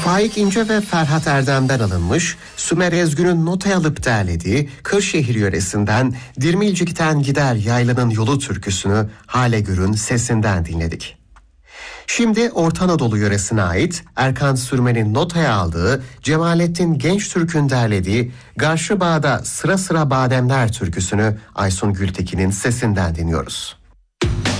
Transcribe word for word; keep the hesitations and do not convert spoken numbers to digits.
Faik İnce ve Ferhat Erdem'den alınmış, Sümer Ezgün'ün notaya alıp derlediği Kırşehir yöresinden Dirmilcik'ten gider yaylanın yolu türküsünü Hale Gür'ün sesinden dinledik. Şimdi Orta Anadolu yöresine ait Erkan Sürmen'in notaya aldığı Cemalettin Gençtürk'ün derlediği Garşı Bağ'da Sıra Sıra Bademler türküsünü Aysun Gültekin'in sesinden dinliyoruz.